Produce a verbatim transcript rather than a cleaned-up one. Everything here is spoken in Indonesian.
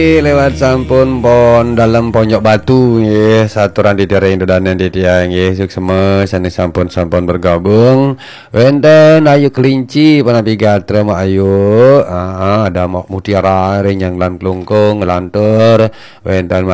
lewat sampun pon dalam pojok batu nggih saturan di daerah Indodanen di dia nggih suksema sane sampun sampun bergabung wonten Ayu Kelinci panapi gatra mak ayu ah ada mak mutiara renyang lan klungkung ngelantur wonten